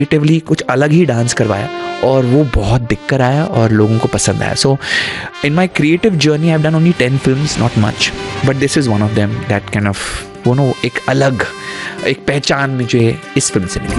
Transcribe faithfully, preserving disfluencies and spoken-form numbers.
Creatively कुछ अलग ही dance करवाया और वो बहुत दिक्कत आया और लोगों को पसंद आया. सो इन my creative journey I have done only ten films, not much, but this is one of them that kind of वो नो एक अलग एक पहचान मुझे इस फिल्म से मिली.